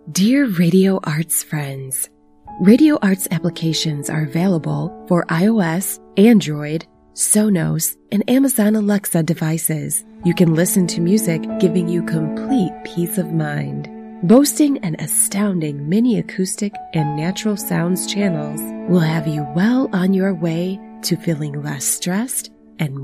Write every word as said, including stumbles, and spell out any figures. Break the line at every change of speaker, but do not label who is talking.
Dear Radio Arts friends, Radio Arts applications are available for iOS, Android, Sonos, and Amazon Alexa devices. You can listen to music giving you complete peace of mind. Boasting an astounding mini acoustic and natural sounds channels will have you well on your way to feeling less stressed